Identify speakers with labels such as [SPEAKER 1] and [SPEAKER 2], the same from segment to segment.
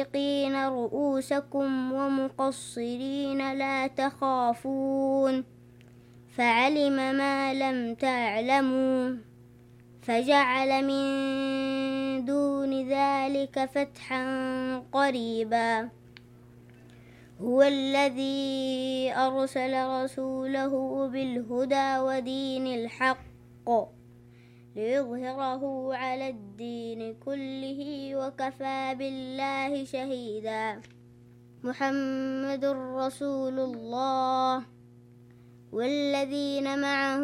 [SPEAKER 1] محلقين رؤوسكم ومقصرين لا تخافون فعلم ما لم تعلموا فجعل من دون ذلك فتحا قريبا هو الذي أرسل رسوله بالهدى ودين الحق ليظهره على الدين كله وكفى بالله شهيدا محمد رسول الله والذين معه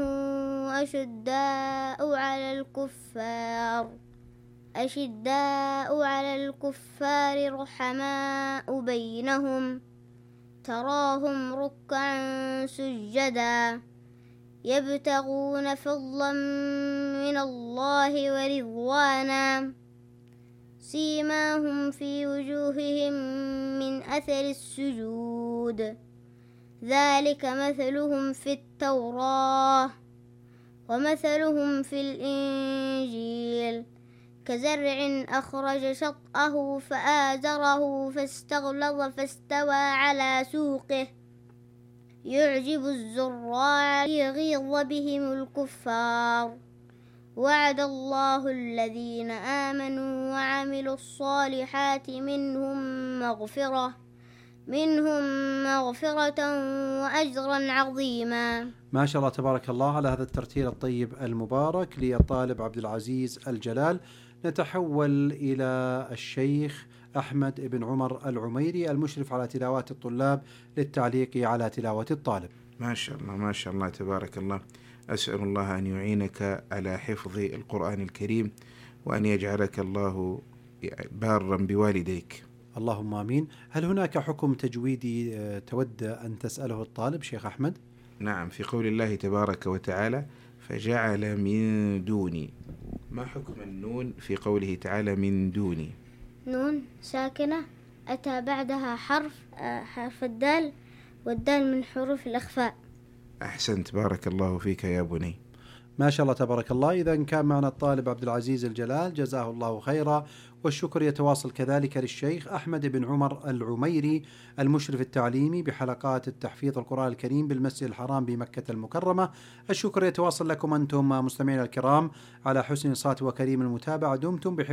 [SPEAKER 1] أشداء على الكفار رحماء بينهم تراهم ركعا سجدا يبتغون فضلا من الله ورضوانا سيماهم في وجوههم من أثر السجود ذلك مثلهم في التوراة ومثلهم في الإنجيل كزرع أخرج شطأه فآزره فاستغلظ فاستوى على سوقه يعجب الزراع ليغيظ بهم الكفار وعد الله الذين آمنوا وعملوا الصالحات منهم مغفرة وأجرا عظيما.
[SPEAKER 2] ما شاء الله تبارك الله على هذا الترتيل الطيب المبارك للطالب عبد العزيز الجلال. نتحول إلى الشيخ أحمد بن عمر العميري المشرف على تلاوات الطلاب للتعليق على تلاوة الطالب.
[SPEAKER 3] ما شاء الله ما شاء الله تبارك الله. أسأل الله أن يعينك على حفظ القرآن الكريم وأن يجعلك الله بارا بوالديك.
[SPEAKER 2] اللهم آمين. هل هناك حكم تجويدي تود أن تسأله الطالب شيخ أحمد؟
[SPEAKER 3] نعم، في قول الله تبارك وتعالى فجعل من دوني، ما حكم النون في قوله تعالى من دوني؟
[SPEAKER 1] نون ساكنة أتى بعدها حرف الدال والدال من حروف الإخفاء.
[SPEAKER 3] أحسنت، بارك الله فيك يا بني.
[SPEAKER 2] ما شاء الله تبارك الله. إذا كان معنا الطالب عبد العزيز الجلال جزاه الله خيرا، والشكر يتواصل كذلك للشيخ أحمد بن عمر العميري المشرف التعليمي بحلقات التحفيظ القرآن الكريم بالمسجد الحرام بمكة المكرمة. الشكر يتواصل لكم أنتم مستمعين الكرام على حسن الصوت وكريم المتابعة. دمتم بحفظ